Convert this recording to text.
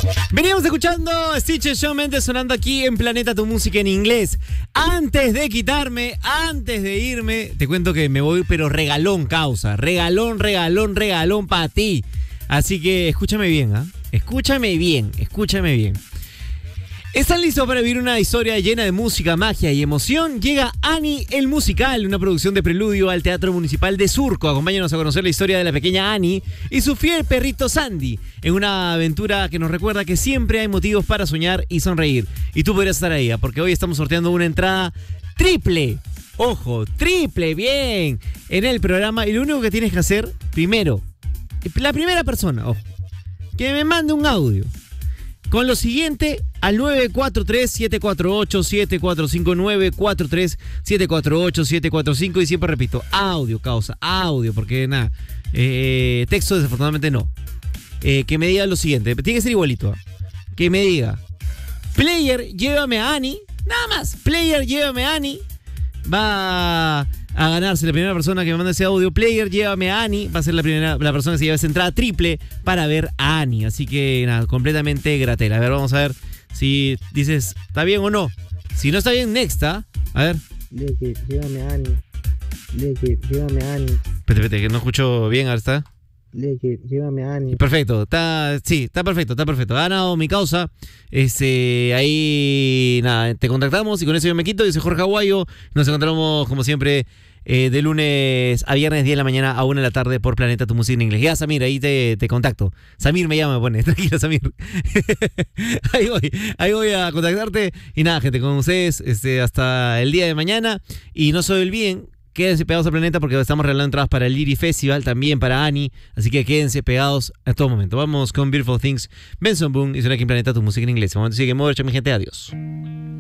Veníamos escuchando Stitch Shawn Mendes sonando aquí en Planeta Tu Música en inglés. Antes de irme, te cuento que me voy, pero regalón, causa. Regalón para ti. Así que escúchame bien, ¿ah? Escúchame bien. ¿Están listos para vivir una historia llena de música, magia y emoción? Llega Annie el Musical, una producción de preludio al Teatro Municipal de Surco. Acompáñanos a conocer la historia de la pequeña Annie y su fiel perrito Sandy, en una aventura que nos recuerda que siempre hay motivos para soñar y sonreír. Y tú podrías estar ahí, porque hoy estamos sorteando una entrada triple. Ojo, triple, bien, en el programa. Y lo único que tienes que hacer, primero, la primera persona, ojo, que me mande un audio con lo siguiente al 943-748-7459, 943-748-745, y siempre repito, audio, porque nada, texto desafortunadamente no. Que me diga lo siguiente, tiene que ser igualito, que me diga: player, llévame a Annie, nada más, player, llévame a Annie, va a ganarse la primera persona que me manda ese audio. Player, llévame a Annie, va a ser la persona que se lleva esa entrada triple para ver a Annie. Así que nada, completamente gratis. A ver, vamos a ver si dices está bien o no. Si no está bien, next, ¿ah? A ver. Llévame a Annie. Llévame a Annie. Espérate, que no escucho bien, ahora está. Llévame a Annie. Perfecto, está perfecto. Ha ganado mi causa. Ahí nada, te contactamos y con eso yo me quito. Yo soy Jorge Aguayo. Nos encontramos como siempre de lunes a viernes, 10 de la mañana a 1 de la tarde por Planeta Tu Música en inglés. Ya, Samir, ahí te contacto. Samir me llama, me pone. Tranquilo, Samir. Ahí voy a contactarte. Y nada, gente, con ustedes hasta el día de mañana. Y no se olviden, quédense pegados a Planeta porque estamos regalando entradas para el Liri Festival, también para Annie. Así que quédense pegados a todo momento. Vamos con Beautiful Things, Benson Boone y suena aquí en Planeta Tu Música en inglés. Un momento sigue mover, mi gente. Adiós.